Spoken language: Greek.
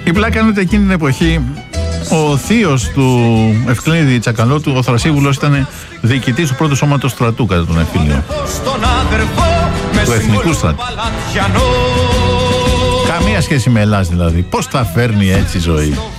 Η πλάκα είναι ότι εκείνη την εποχή ο θείος του Ευκλήδη Τσακαλώτου, ο Θρασίβουλος, ήταν διοικητής του πρώτου σώματος στρατού κατά τον εμφύλιο, του εθνικού στρατού. Καμία σχέση με Ελλάς δηλαδή. Πώς τα φέρνει έτσι η ζωή.